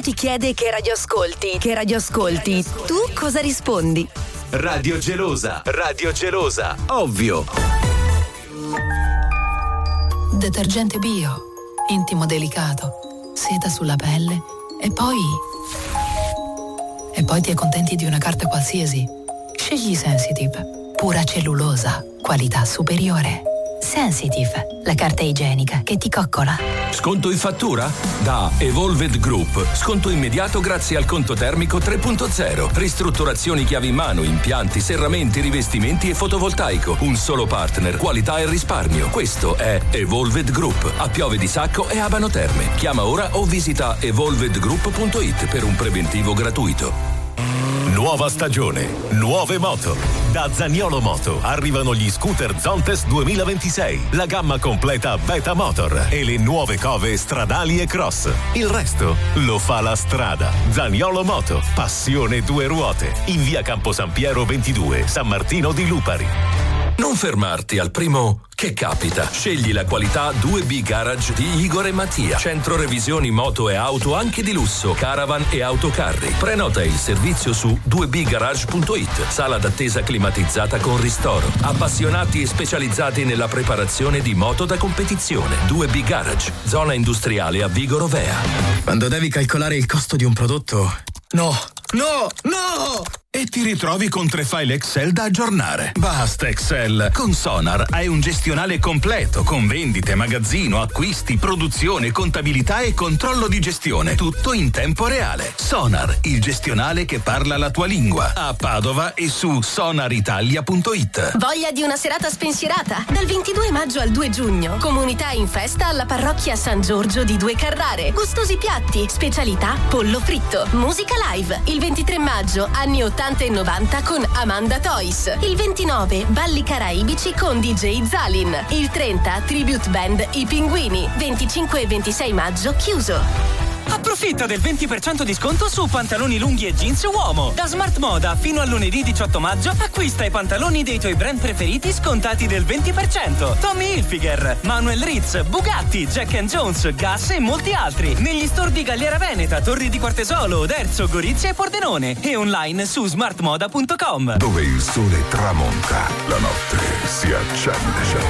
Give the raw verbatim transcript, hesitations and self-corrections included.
ti chiede che radio ascolti, che radio ascolti, tu cosa rispondi? Radio Gelosa, Radio Gelosa, ovvio. Detergente bio, intimo delicato, seta sulla pelle e poi... E poi ti accontenti di una carta qualsiasi. Scegli Sensitive, pura cellulosa, qualità superiore. Sensitive, la carta igienica che ti coccola. Sconto in fattura? Da Evolved Group. Sconto immediato grazie al conto termico tre punto zero. Ristrutturazioni chiavi in mano, impianti, serramenti, rivestimenti e fotovoltaico. Un solo partner, qualità e risparmio. Questo è Evolved Group. A Piove di Sacco e Abano Terme. Chiama ora o visita evolved group punto it per un preventivo gratuito. Nuova stagione, nuove moto. Da Zaniolo Moto arrivano gli scooter Zontes duemilaventisei, la gamma completa Beta Motor e le nuove cove stradali e cross. Il resto lo fa la strada. Zaniolo Moto, passione due ruote. In via Campo San Piero ventidue, San Martino di Lupari. Non fermarti al primo che capita. Scegli la qualità due B Garage di Igor e Mattia. Centro revisioni moto e auto anche di lusso, caravan e autocarri. Prenota il servizio su due b garage punto it. Sala d'attesa climatizzata con ristoro. Appassionati e specializzati nella preparazione di moto da competizione. due B Garage, zona industriale a Vigo Rovea. Quando devi calcolare il costo di un prodotto... No, no, no! E ti ritrovi con tre file Excel da aggiornare. Basta Excel. Con Sonar hai un gestionale completo con vendite, magazzino, acquisti, produzione, contabilità e controllo di gestione. Tutto in tempo reale. Sonar, il gestionale che parla la tua lingua. A Padova e su sonaritalia punto it. Voglia di una serata spensierata? Dal ventidue maggio al due giugno. Comunità in festa alla parrocchia San Giorgio di Due Carrare. Gustosi piatti, specialità, pollo fritto. Musica live. Il ventitré maggio, anni ottanta e novanta con Amanda Toys. Il ventinove balli caraibici con D J Zalin. Il trenta tribute band I Pinguini. venticinque e ventisei maggio chiuso. Approfitta del venti per cento di sconto su pantaloni lunghi e jeans uomo. Da Smart Moda fino a lunedì diciotto maggio acquista i pantaloni dei tuoi brand preferiti scontati del venti per cento. Tommy Hilfiger, Manuel Ritz, Bugatti, Jack and Jones, Gas e molti altri. Negli store di Galliera Veneta, Torri di Quartesolo, Oderzo, Gorizia e Pordenone. E online su smart moda punto com. Dove il sole tramonta, la notte si accende.